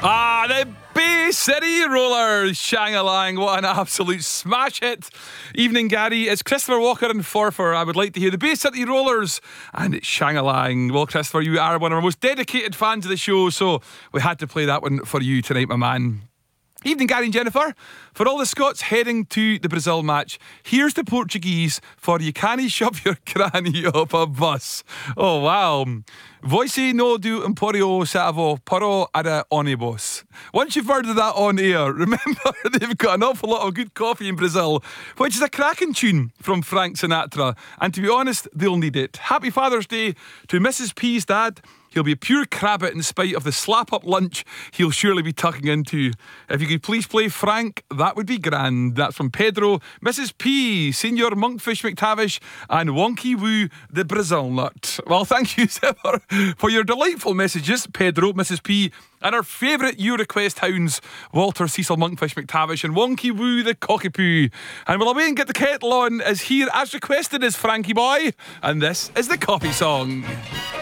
The Bay City Rollers, Shang-a-Lang, what an absolute smash hit. Evening, Gary. It's Christopher Walker and Forfar. I would like to hear the Bay City Rollers and it's Shang-a-Lang. Well, Christopher, you are one of our most dedicated fans of the show, so we had to play that one for you tonight, my man. Evening, Gary and Jennifer. For all the Scots heading to the Brazil match, here's the Portuguese for you can't shove your cranny up a bus. Oh, wow. Voici no do emporio salvo paro ada onibus. Once you've heard of that on air, remember they've got an awful lot of good coffee in Brazil, which is a cracking tune from Frank Sinatra. And to be honest, they'll need it. Happy Father's Day to Mrs. P's dad. He'll be a pure crabbit in spite of the slap-up lunch he'll surely be tucking into. If you could please play Frank, that would be grand. That's from Pedro, Mrs. P, Senior Monkfish McTavish, and Wonky Woo, the Brazil nut. Well, thank you, Zipper, for your delightful messages, Pedro, Mrs. P, and our favourite You Request hounds, Walter, Cecil, Monkfish McTavish, and Wonky Woo, the cockapoo. And we'll away and get the kettle on, as here, as requested, is Frankie Boy, and this is the coffee song.